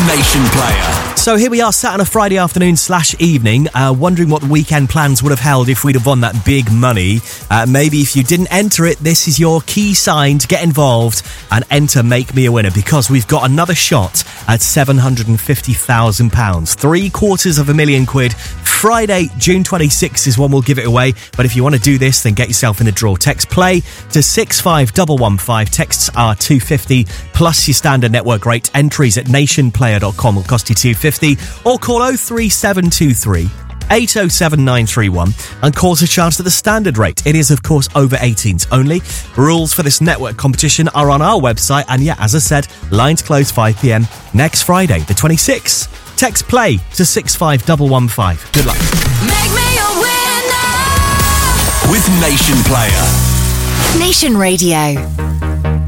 Nation Player. So here we are, sat on a Friday afternoon / evening, wondering what weekend plans would have held if we'd have won that big money. Maybe if you didn't enter it, this is your key sign to get involved and enter Make Me a Winner, because we've got another shot at £750,000. £750,000. Friday, June 26th is when we'll give it away. But if you want to do this, then get yourself in the draw. Text play to 65115. Texts are £250 plus your standard network rate. Entries at nationplayer.com will cost you £250. Or call 03723 807 931 and cause a chance at the standard rate. It is, of course, over 18s only. Rules for this network competition are on our website. And yeah, as I said, lines close 5 p.m. next Friday, the 26th. Text play to 65115. Good luck. Make me a winner with Nation Player. Nation Radio.